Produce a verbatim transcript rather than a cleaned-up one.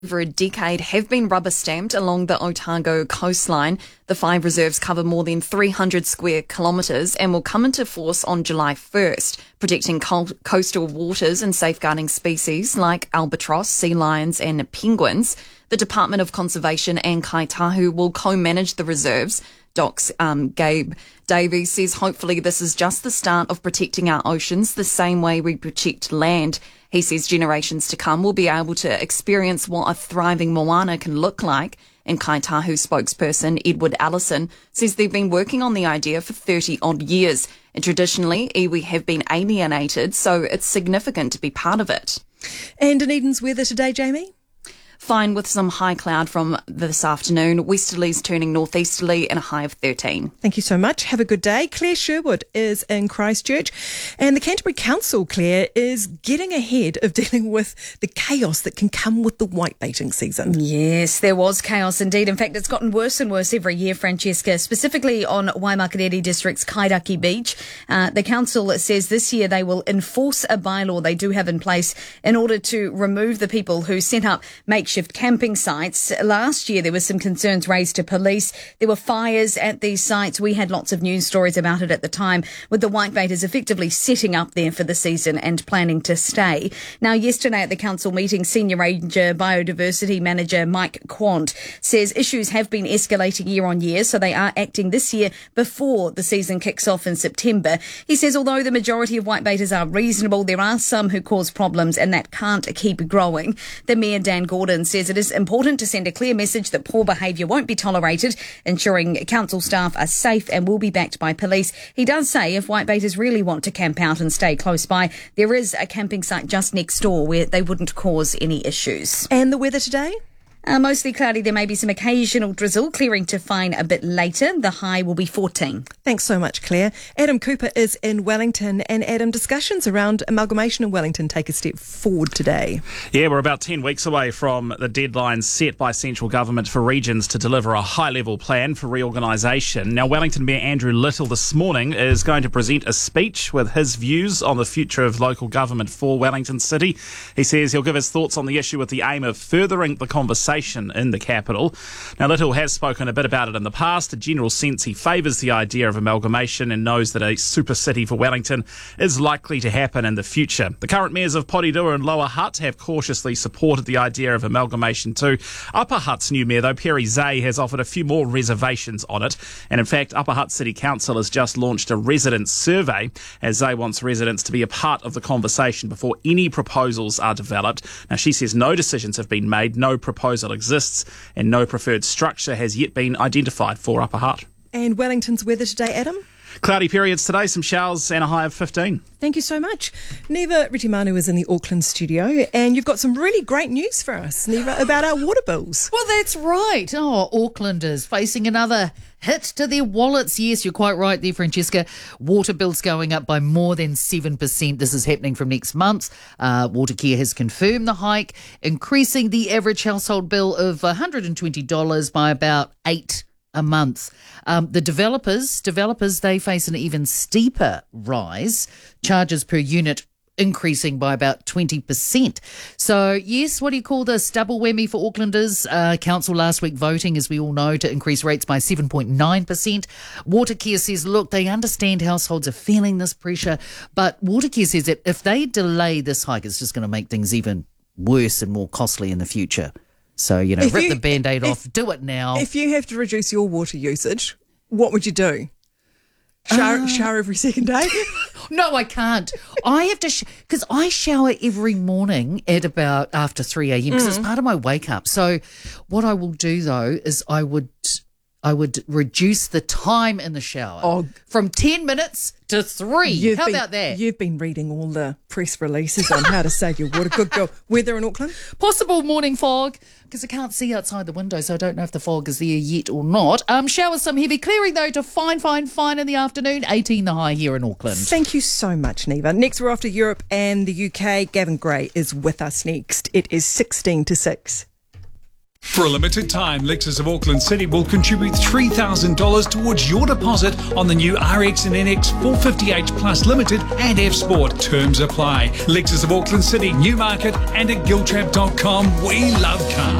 over a decade have been rubber stamped along the Otago coastline. The five reserves cover more than three hundred square kilometres and will come into force on July first, protecting co- coastal waters and safeguarding species like albatross, sea lions and penguins. The Department of Conservation and Kaitahu will co-manage the reserves. Doc's um, Gabe Davies says hopefully this is just the start of protecting our oceans the same way we protect land. He says generations to come will be able to experience what a thriving moana can look like. And Kaitahu spokesperson Edward Allison says they've been working on the idea for thirty odd years. And traditionally, iwi have been alienated, so it's significant to be part of it. And Dunedin's weather today, Jamie? Fine with some high cloud from this afternoon. Westerlies turning northeasterly and a high of thirteen. Thank you so much. Have a good day. Claire Sherwood is in Christchurch, and the Canterbury Council, Claire, is getting ahead of dealing with the chaos that can come with the whitebaiting season. Yes, there was chaos indeed. In fact, it's gotten worse and worse every year, Francesca, specifically on Waimakariri District's Kairaki Beach. Uh, the council says this year they will enforce a bylaw they do have in place in order to remove the people who set up makeshift camping sites. Last year, there were some concerns raised to police. There were fires at these sites. We had lots of news stories about it at the time, with the whitebaiters effectively setting up there for the season and planning to stay. Now, yesterday at the council meeting, Senior Ranger Biodiversity Manager Mike Quant says issues have been escalating year on year, so they are acting this year before the season kicks off in September. He says although the majority of whitebaiters are reasonable, there are some who cause problems and that can't keep growing. The Mayor, Dan Gordon, says it is important to send a clear message that poor behaviour won't be tolerated, ensuring council staff are safe and will be backed by police. He does say if whitebaiters really want to camp out and stay close by, there is a camping site just next door where they wouldn't cause any issues. And the weather today? Uh, mostly cloudy. There may be some occasional drizzle, clearing to fine a bit later. The high will be fourteen. Thanks so much, Claire. Adam Cooper is in Wellington, and Adam, discussions around amalgamation in Wellington take a step forward today. Yeah, we're about ten weeks away from the deadline set by central government for regions to deliver a high-level plan for reorganisation. Now, Wellington Mayor Andrew Little this morning is going to present a speech with his views on the future of local government for Wellington City. He says he'll give his thoughts on the issue with the aim of furthering the conversation in the capital. Now, Little has spoken a bit about it in the past. A general sense he favours the idea of amalgamation and knows that a super city for Wellington is likely to happen in the future. The current mayors of Porirua and Lower Hutt have cautiously supported the idea of amalgamation too. Upper Hutt's new mayor, though, Perry Zay, has offered a few more reservations on it. And in fact, Upper Hutt City Council has just launched a resident survey, as Zay wants residents to be a part of the conversation before any proposals are developed. Now, she says no decisions have been made, no proposal exists, and no preferred structure has yet been identified for Upper Hutt. And Wellington's weather today, Adam? Cloudy periods today, some showers and a high of fifteen. Thank you so much. Neva Ritimanu is in the Auckland studio, and you've got some really great news for us, Neva, about our water bills. Well, that's right. Oh, Aucklanders facing another hit to their wallets. Yes, you're quite right there, Francesca. Water bills going up by more than seven percent. This is happening from next month. Uh, Watercare has confirmed the hike, increasing the average household bill of one hundred twenty dollars by about eight a month. Um, the developers, developers, they face an even steeper rise. Charges per unit increasing by about twenty percent. So, yes, what do you call this? Double whammy for Aucklanders. Uh, council last week voting, as we all know, to increase rates by seven point nine percent. Watercare says, look, they understand households are feeling this pressure, but Watercare says that if they delay this hike, it's just going to make things even worse and more costly in the future. So, you know, If rip you- the Band-Aid if- off, do it now. If you have to reduce your water usage, what would you do? Shower, Uh, shower every second day? No, I can't. I have to, because sh- I shower every morning at about after three a.m. because Mm. it's part of my wake up. So what I will do though is I would, I would reduce the time in the shower Oh. from ten minutes to three. You've How been, about that? You've been reading all the press releases on how to save your water. Good girl. Weather in Auckland? Possible morning fog because I can't see outside the window, so I don't know if the fog is there yet or not. Um, showers some heavy clearing though to fine, fine, fine in the afternoon. eighteen the high here in Auckland. Thank you so much, Neva. Next, we're off to Europe and the U K. Gavin Gray is with us next. It is sixteen to six. For a limited time, Lexus of Auckland City will contribute three thousand dollars towards your deposit on the new R X and N X four fifty H Plus Limited and F Sport. Terms apply. Lexus of Auckland City, Newmarket and at giltrap dot com. We love cars.